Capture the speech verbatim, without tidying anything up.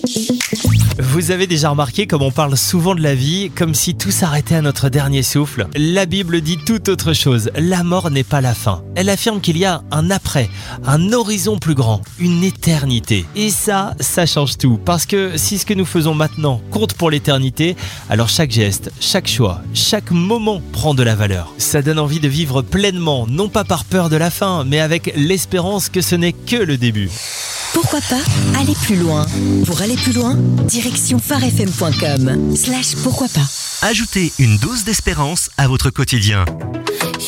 Vous avez déjà remarqué comme on parle souvent de la vie, comme si tout s'arrêtait à notre dernier souffle? La Bible dit tout autre chose. La mort n'est pas la fin. Elle affirme qu'il y a un après, un horizon plus grand, une éternité. Et ça, ça change tout. Parce que si ce que nous faisons maintenant compte pour l'éternité, alors chaque geste, chaque choix, chaque moment prend de la valeur. Ça donne envie de vivre pleinement, non pas par peur de la fin, mais avec l'espérance que ce n'est que le début. Pourquoi pas aller plus loin? Pour aller plus loin, direction pharefm point com slash pourquoi pas. Ajoutez une dose d'espérance à votre quotidien.